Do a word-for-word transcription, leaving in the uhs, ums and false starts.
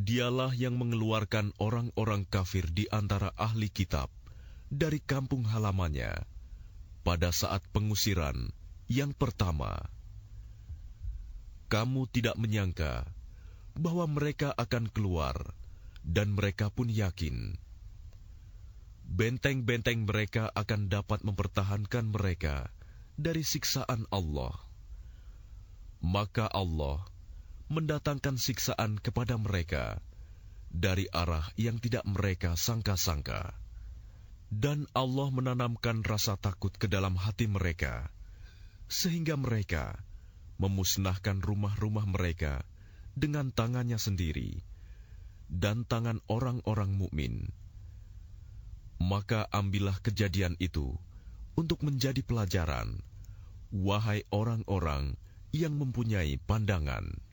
Dialah yang mengeluarkan orang-orang kafir di antara ahli kitab dari kampung halamannya pada saat pengusiran yang pertama. Kamu tidak menyangka bahwa mereka akan keluar, dan mereka pun yakin. Benteng-benteng mereka akan dapat mempertahankan mereka dari siksaan Allah. Maka Allah mendatangkan siksaan kepada mereka dari arah yang tidak mereka sangka-sangka. Dan Allah menanamkan rasa takut ke dalam hati mereka, sehingga mereka memusnahkan rumah-rumah mereka dengan tangannya sendiri dan tangan orang-orang mukmin. Maka ambillah kejadian itu untuk menjadi pelajaran, wahai orang-orang yang mempunyai pandangan.